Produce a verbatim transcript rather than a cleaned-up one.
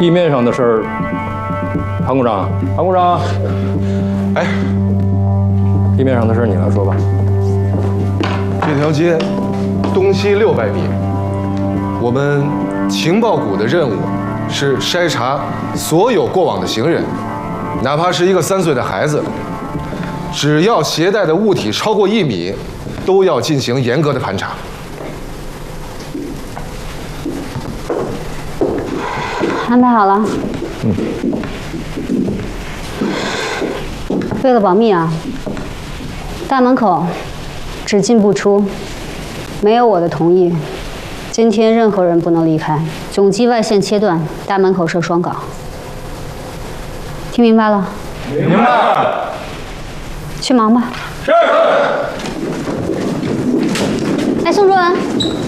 地面上的事儿，潘股长，潘股长， 哎， 地面上的事儿你来说吧。 这条街东西六百米，我们情报股的任务是筛查所有过往的行人，哪怕是一个三岁的孩子，只要携带的物体超过一米，都要进行严格的盘查。 安排好了。嗯。为了保密啊，大门口只进不出，没有我的同意，今天任何人不能离开。总机外线切断，大门口设双岗。听明白了？ 明白。 去忙吧。 是。 哎，宋主任。